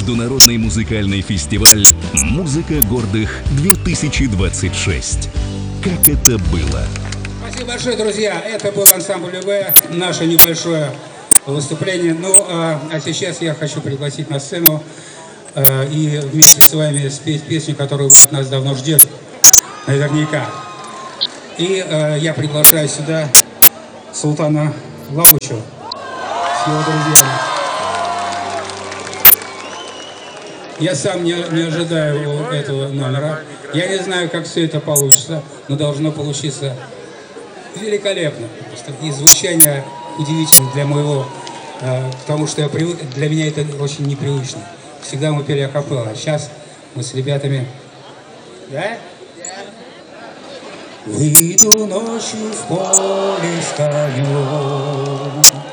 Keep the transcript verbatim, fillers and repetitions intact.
Международный музыкальный фестиваль «Музыка гордых-две тысячи двадцать шесть». Как это было? Спасибо большое, друзья. Это был ансамбль ЮВ, наше небольшое выступление. Ну, а, а сейчас я хочу пригласить на сцену а, и вместе с вами спеть песню, которую вы от нас давно ждете. Наверняка. И а, я приглашаю сюда Султана Лагучева с его друзьями. Я сам не, не ожидаю этого номера. Я не знаю, как все это получится, но должно получиться великолепно. Просто и звучание удивительно для моего, э, потому что я привык, для меня это очень непривычно. Всегда мы пели акапелла. Сейчас мы с ребятами... Да? Выйду ночью в поле с конем.